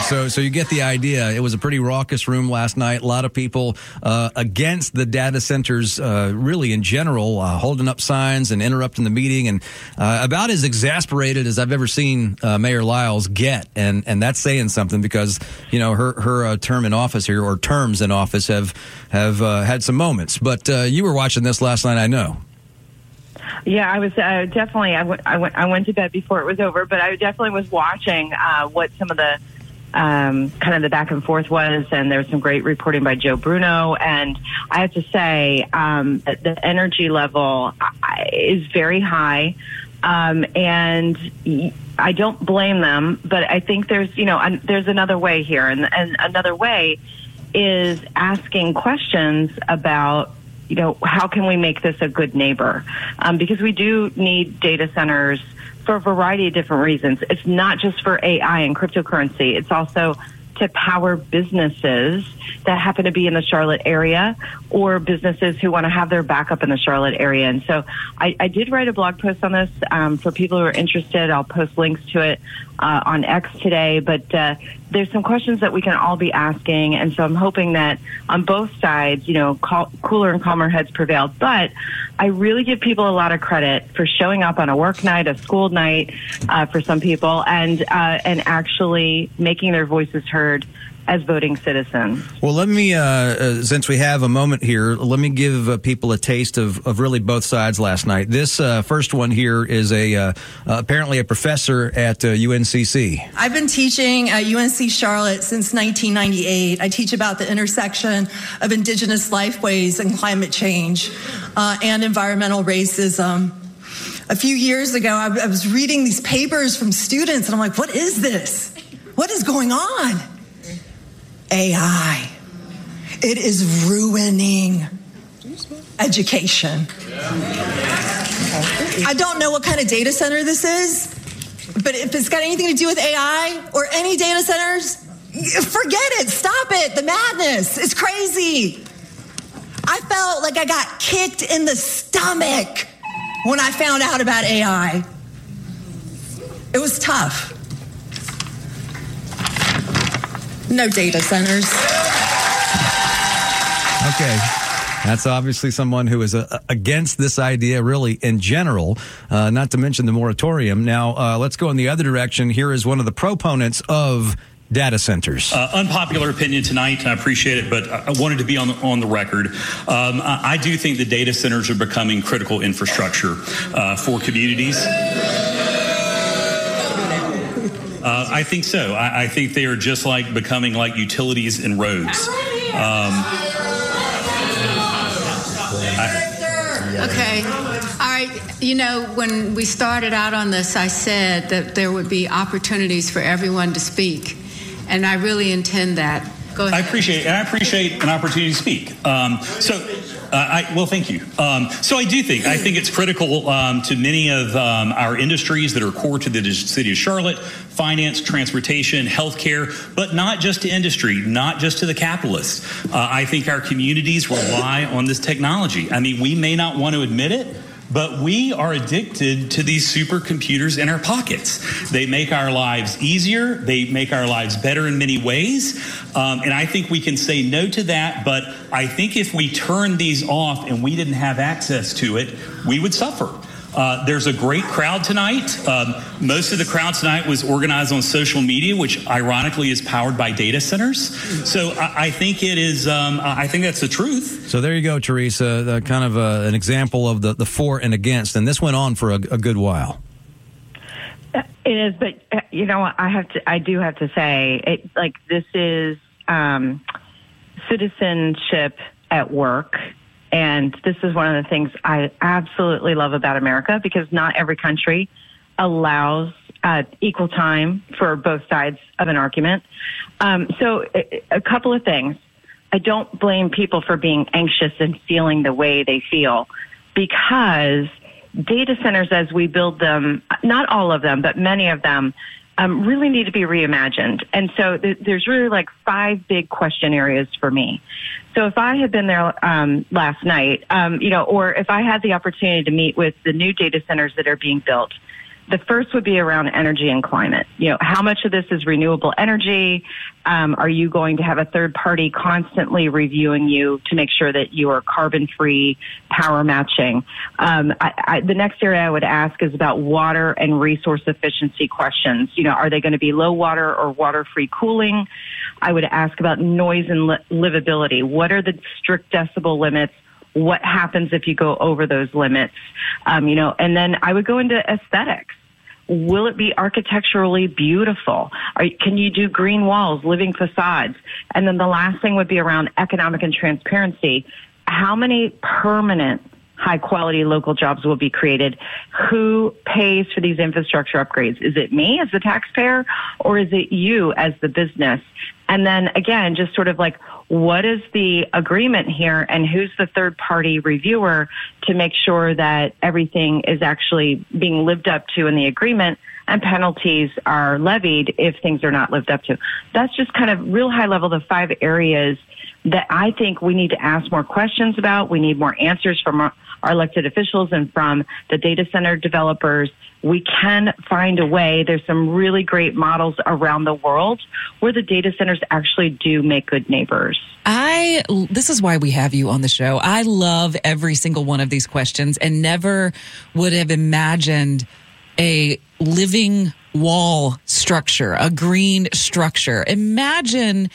So you get the idea. It was a pretty raucous room last night. A lot of people against the data centers, really in general, holding up signs and interrupting the meeting, and about as exasperated as I've ever seen Mayor Lyles get, and that's saying something because her term in office here, or terms in office, have had some moments. But you were watching this last night, I know. Yeah, I was definitely. I went to bed before it was over, but I definitely was watching what some of the kind of the back and forth was, and there was some great reporting by Joe Bruno. And I have to say, the energy level is very high, and I don't blame them. But I think there's another way here, and another way is asking questions about, how can we make this a good neighbor? Because we do need data centers for a variety of different reasons. It's not just for AI and cryptocurrency. It's also to power businesses that happen to be in the Charlotte area, or businesses who want to have their backup in the Charlotte area. And so I did write a blog post on this for people who are interested. I'll post links to it on X today. But there's some questions that we can all be asking. And so I'm hoping that on both sides, cooler and calmer heads prevailed. But I really give people a lot of credit for showing up on a work night, a school night for some people, and actually making their voices heard as voting citizens. Well, let me, since we have a moment here, let me give people a taste of really both sides last night. This first one here is apparently a professor at UNCC. I've been teaching at UNC Charlotte since 1998. I teach about the intersection of indigenous lifeways and climate change and environmental racism. A few years ago, I was reading these papers from students, and I'm like, what is this? What is going on? AI. It is ruining education. I don't know what kind of data center this is, but if it's got anything to do with AI or any data centers, forget it. Stop it. The madness. It's crazy. I felt like I got kicked in the stomach when I found out about AI. It was tough. No data centers. Okay. That's obviously someone who is against this idea, really, in general, not to mention the moratorium. Now, let's go in the other direction. Here is one of the proponents of data centers. Unpopular opinion tonight, and I appreciate it, but I wanted to be on the record. I do think the data centers are becoming critical infrastructure for communities. I think so. I think they are just becoming like utilities and roads. Okay. All right. When we started out on this, I said that there would be opportunities for everyone to speak, and I really intend that. Go ahead. I appreciate an opportunity to speak. Well, thank you. So I think it's critical to many of our industries that are core to the city of Charlotte: finance, transportation, healthcare, but not just to industry, not just to the capitalists. I think our communities rely on this technology. I mean, we may not want to admit it, but we are addicted to these supercomputers in our pockets. They make our lives easier. They make our lives better in many ways. And I think we can say no to that. But I think if we turned these off and we didn't have access to it, we would suffer. There's a great crowd tonight. Most of the crowd tonight was organized on social media, which ironically is powered by data centers. So I think it is. I think that's the truth. So there you go, Teresa. Kind of an example of the for and against, and this went on for a good while. It is, but I do have to say, this is citizenship at work. And this is one of the things I absolutely love about America, because not every country allows equal time for both sides of an argument. So a couple of things. I don't blame people for being anxious and feeling the way they feel, because data centers, as we build them, not all of them, but many of them, really need to be reimagined. And so there's really 5 big question areas for me. So if I had been there last night, or if I had the opportunity to meet with the new data centers that are being built, The first would be around energy and climate. How much of this is renewable energy? Are you going to have a third party constantly reviewing you to make sure that you are carbon-free, power matching? The next area I would ask is about water and resource efficiency questions. Are they going to be low water or water-free cooling? I would ask about noise and livability. What are the strict decibel limits? What happens if you go over those limits? And then I would go into aesthetics. Will it be architecturally beautiful? Can you do green walls, living facades? And then the last thing would be around economic and transparency. How many permanent high-quality local jobs will be created? Who pays for these infrastructure upgrades? Is it me as the taxpayer, or is it you as the business? And then, again, just sort of like, what is the agreement here, and who's the third-party reviewer to make sure that everything is actually being lived up to in the agreement and penalties are levied if things are not lived up to? That's just kind of real high level, the 5 areas that I think we need to ask more questions about. We need more answers from our elected officials and from the data center developers. We can find a way. There's some really great models around the world where the data centers actually do make good neighbors. This is why we have you on the show. I love every single one of these questions and never would have imagined a living wall structure, a green structure. Imagine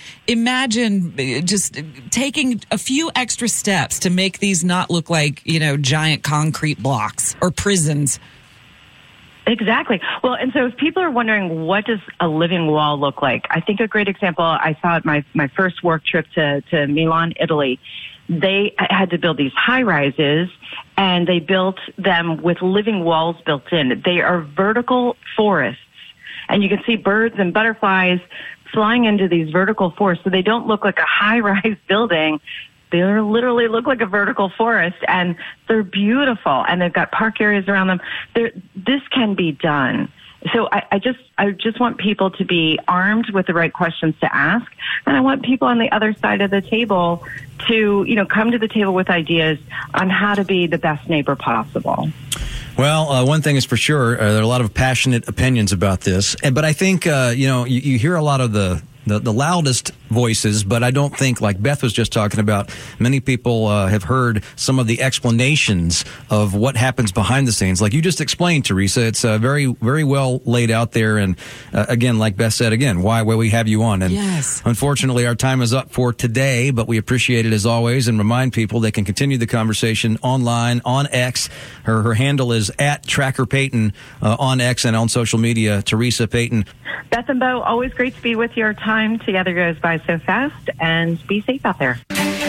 just taking a few extra steps to make these not look like, giant concrete blocks or prisons. Exactly. Well, and so if people are wondering, what does a living wall look like? I think a great example I saw at my first work trip to Milan, Italy. They had to build these high rises, and they built them with living walls built in. They are vertical forests, and you can see birds and butterflies flying into these vertical forests. So they don't look like a high rise building. They literally look like a vertical forest, and they're beautiful, and they've got park areas around them. This can be done. So I just want people to be armed with the right questions to ask, and I want people on the other side of the table to, come to the table with ideas on how to be the best neighbor possible. Well, one thing is for sure, there are a lot of passionate opinions about this, but I think, you hear a lot of the loudest voices, but I don't think, like Beth was just talking about, many people have heard some of the explanations of what happens behind the scenes. Like you just explained, Teresa, it's very, very well laid out there. And again, like Beth said, why we have you on. And yes. Unfortunately, our time is up for today, but we appreciate it as always and remind people they can continue the conversation online on X. Her handle is @TrackerPayton on X and on social media. Teresa Payton. Beth and Bo, always great to be with you. Our time together goes by so fast, and be safe out there.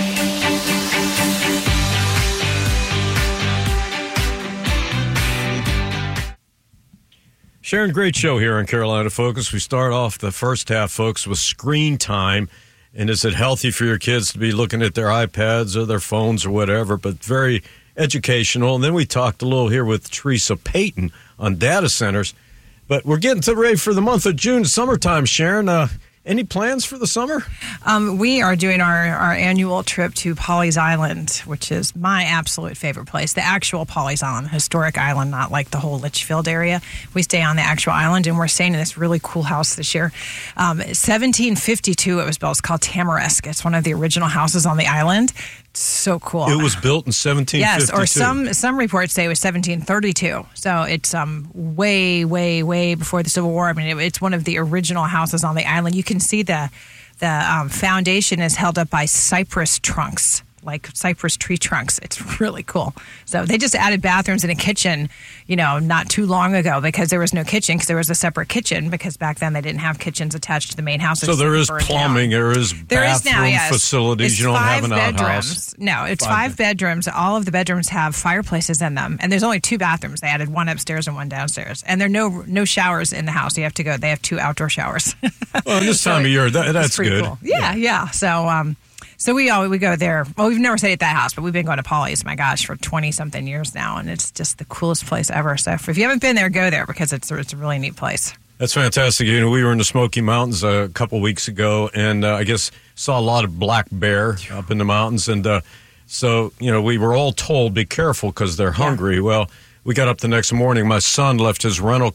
Sharon, great show here on Carolina Focus. We start off the first half, folks, with screen time. And is it healthy for your kids to be looking at their iPads or their phones or whatever, but very educational. And then we talked a little here with Teresa Payton on data centers. But we're getting ready for the month of June, summertime, Sharon. Any plans for the summer? We are doing our annual trip to Pawleys Island, which is my absolute favorite place. The actual Pawleys Island, historic island, not like the whole Litchfield area. We stay on the actual island, and we're staying in this really cool house this year. 1752 it was built. It's called Tamaresque. It's one of the original houses on the island. So cool. It was built in 1752. Yes, or some reports say it was 1732. So it's way, way, way before the Civil War. I mean, it's one of the original houses on the island. You can see the foundation is held up by cypress trunks, like cypress tree trunks. It's really cool. So they just added bathrooms and a kitchen, not too long ago because there was no kitchen because there was a separate kitchen because back then they didn't have kitchens attached to the main house. So there is plumbing, there is bathroom facilities. It's you don't have an bedrooms. outhouse. No, it's five bedrooms. All of the bedrooms have fireplaces in them, and there's only 2 bathrooms. They added one upstairs and one downstairs, and there are no showers in the house. You have to go. They have 2 outdoor showers. Well, this time of year, that's good. Cool. Yeah. So we go there. Well, we've never stayed at that house, but we've been going to Pawleys, my gosh, for 20-something years now, and it's just the coolest place ever. So if you haven't been there, go there because it's a really neat place. That's fantastic. We were in the Smoky Mountains a couple weeks ago, and I guess saw a lot of black bear up in the mountains, and so we were all told be careful because they're hungry. Yeah. Well, we got up the next morning. My son left his rental